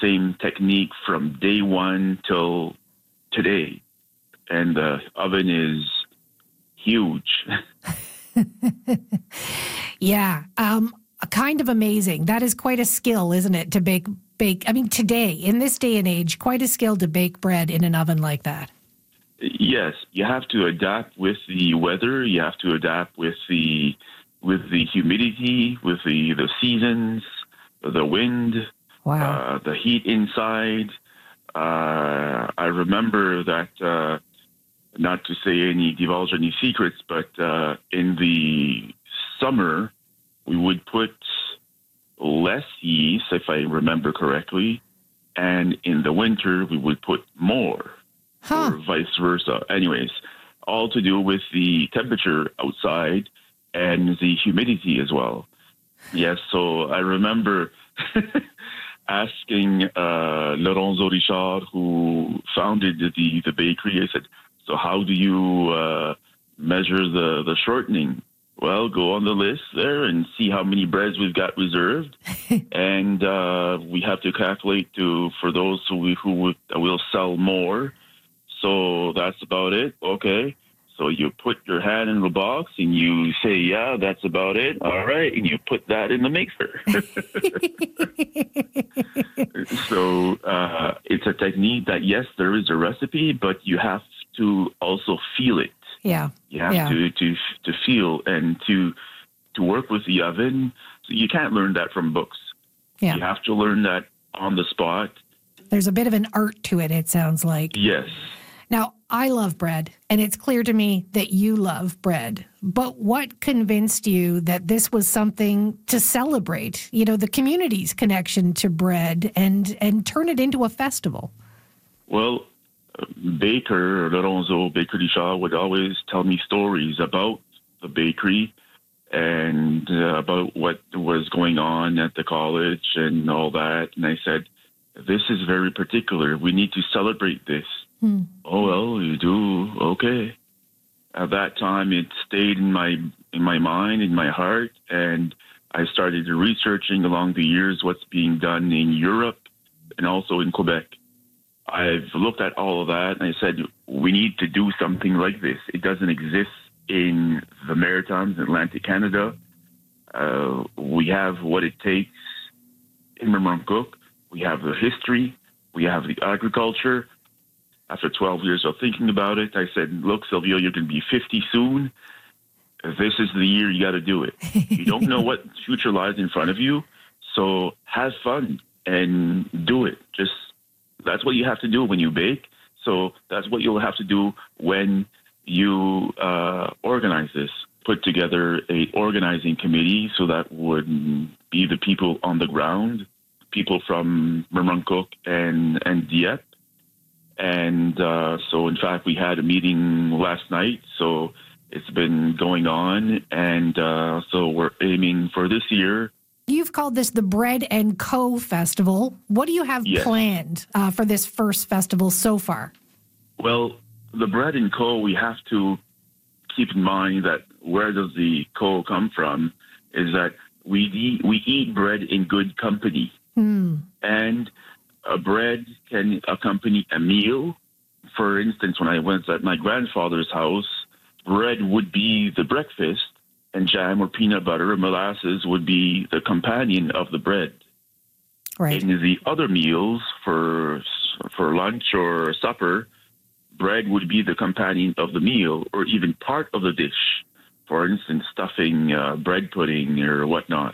same technique from day one till today. And the oven is huge. Yeah. Kind of amazing. That is quite a skill, isn't it, to bake. I mean, today, in this day and age, quite a skill to bake bread in an oven like that. Yes, you have to adapt with the weather. You have to adapt with the humidity, with the seasons, the wind, the heat inside. I remember that, not to say divulge any secrets, but in the summer, we would put less yeast, if I remember correctly, and in the winter, we would put more, or vice versa. Anyways, all to do with the temperature outside and the humidity as well. Yes, so I remember asking Lorenzo Richard, who founded the bakery, I said, so how do you measure the shortening? Well, go on the list there and see how many breads we've got reserved. And we have to calculate for those who will sell more. So that's about it. Okay. So you put your hand in the box and you say, yeah, that's about it. All right. And you put that in the mixer. So it's a technique that, yes, there is a recipe, but you have to also feel it. Yeah. You have to feel and to work with the oven. So you can't learn that from books. Yeah. You have to learn that on the spot. There's a bit of an art to it, it sounds like. Yes. Now, I love bread, and it's clear to me that you love bread. But what convinced you that this was something to celebrate, the community's connection to bread and turn it into a festival? Well, Baker, Lorenzo Baker Richard, would always tell me stories about the bakery and about what was going on at the college and all that. And I said, this is very particular. We need to celebrate this. Oh, well, you do? Okay. At that time, it stayed in my mind, in my heart, and I started researching along the years what's being done in Europe and also in Quebec. I've looked at all of that, and I said, we need to do something like this. It doesn't exist in the Maritimes, Atlantic Canada. We have what it takes in Memramcook. We have the history. We have the agriculture. After 12 years of thinking about it, I said, look, Silvio, you're going to be 50 soon. This is the year you got to do it. You don't know what future lies in front of you, so have fun and do it. That's what you have to do when you bake. So that's what you'll have to do when you organize this. Put together a organizing committee, so that would be the people on the ground, people from Memramcook and Dieppe. And so, in fact, we had a meeting last night, so it's been going on. And so we're aiming for this year. You've called this the Bread & Co. Festival. What do you have planned for this first festival so far? Well, the Bread & Co., we have to keep in mind that where does the co come from is that we eat bread in good company. And a bread can accompany a meal. For instance, when I was at my grandfather's house, bread would be the breakfast, and jam or peanut butter or molasses would be the companion of the bread. Right. In the other meals, for lunch or supper, bread would be the companion of the meal or even part of the dish. For instance, stuffing, bread pudding or whatnot.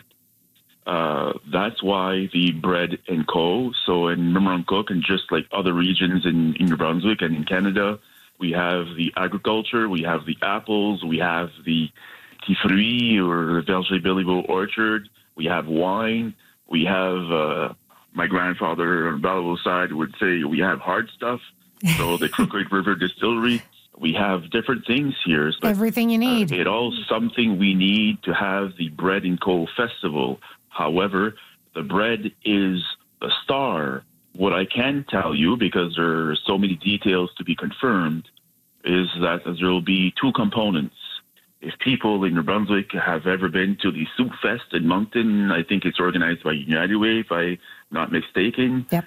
That's why the Bread & Co. So in Memramcook and just like other regions in New Brunswick and in Canada, we have the agriculture, we have the apples, we have the Tifruits or the Verger Béliveau orchard, we have wine, we have, my grandfather on Belleville side would say we have hard stuff. So the Crooked River Distillery, we have different things here. But, everything you need. It all something we need to have the Bread & Co. Festival. However, the bread is the star. What I can tell you, because there are so many details to be confirmed, is that there will be two components. If people in New Brunswick have ever been to the Soup Fest in Moncton, I think it's organized by United Way, if I'm not mistaken. Yep.